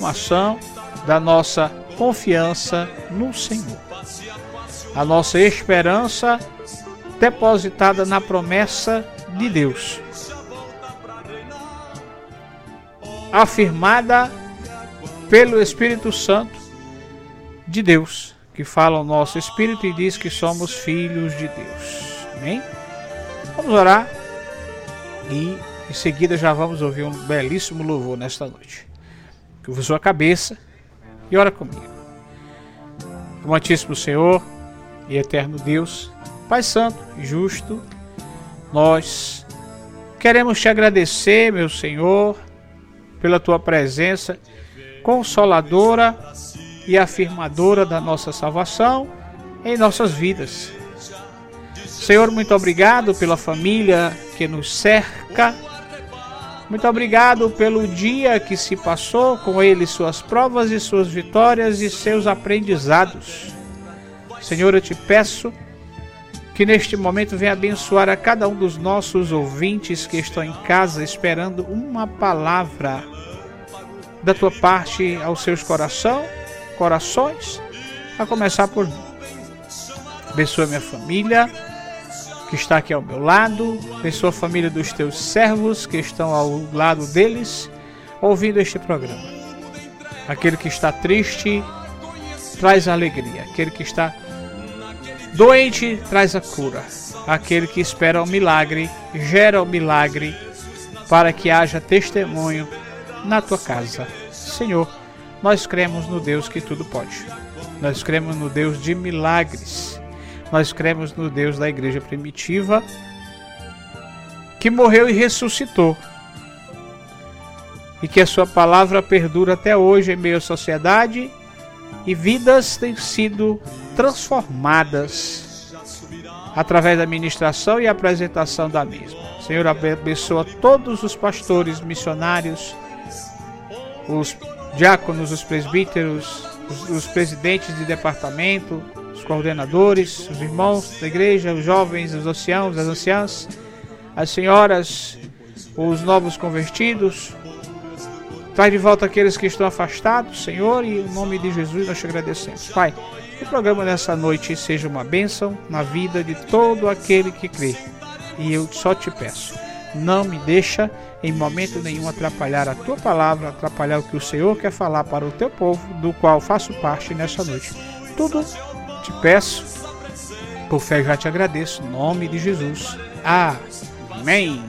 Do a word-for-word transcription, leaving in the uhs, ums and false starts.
confirmação da nossa confiança no Senhor. A nossa esperança depositada na promessa de Deus, afirmada pelo Espírito Santo de Deus, que fala o nosso espírito e diz que somos filhos de Deus. Amém? Vamos orar e em seguida já vamos ouvir um belíssimo louvor nesta noite. Curva sua cabeça e ora comigo. Amantíssimo Senhor e eterno Deus, Pai Santo e Justo, nós queremos te agradecer, meu Senhor, pela tua presença consoladora e afirmadora da nossa salvação em nossas vidas. Senhor, muito obrigado pela família que nos cerca. Muito obrigado pelo dia que se passou com ele, suas provas e suas vitórias e seus aprendizados. Senhor, eu te peço que neste momento venha abençoar a cada um dos nossos ouvintes que estão em casa esperando uma palavra da tua parte aos seus coração, corações, a começar por mim. Abençoa minha família que está aqui ao meu lado, abençoa a família dos teus servos que estão ao lado deles, ouvindo este programa. Aquele que está triste, traz a alegria. Aquele que está doente, traz a cura. Aquele que espera o milagre, gera o milagre, para que haja testemunho na tua casa. Senhor, nós cremos no Deus que tudo pode. Nós cremos no Deus de milagres. Nós cremos no Deus da igreja primitiva, que morreu e ressuscitou, e que a sua palavra perdura até hoje em meio à sociedade, e vidas têm sido transformadas através da ministração e apresentação da mesma. Senhor, abençoa todos os pastores, missionários, os diáconos, os presbíteros, os, os presidentes de departamento, os coordenadores, os irmãos da igreja, os jovens, os anciãos, as anciãs, as senhoras, os novos convertidos. Traz de volta aqueles que estão afastados, Senhor, e em nome de Jesus nós te agradecemos. Pai, que o programa dessa noite seja uma bênção na vida de todo aquele que crê. E eu só te peço, não me deixa em momento nenhum atrapalhar a tua palavra, atrapalhar o que o Senhor quer falar para o teu povo, do qual faço parte nessa noite. Tudo te peço, por fé já te agradeço, em nome de Jesus. Amém.